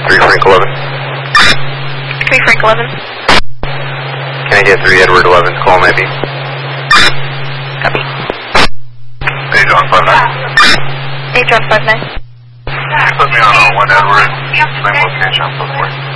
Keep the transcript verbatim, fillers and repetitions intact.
three Frank eleven. three Frank eleven. Can I get three Edward eleven? Call maybe. Copy. Hey, John five nine. Hey, John five nine. Put me on uh, one Edward, same location, so forth.